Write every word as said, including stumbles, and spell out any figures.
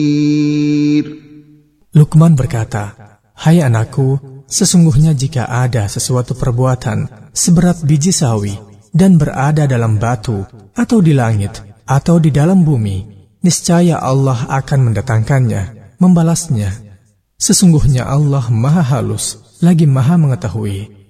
Luqman berkata, "Hai anakku, sesungguhnya jika ada sesuatu perbuatan seberat biji sawi dan berada dalam batu atau di langit atau di dalam bumi, niscaya Allah akan mendatangkannya, membalasnya. Sesungguhnya Allah Maha Halus, lagi Maha Mengetahui."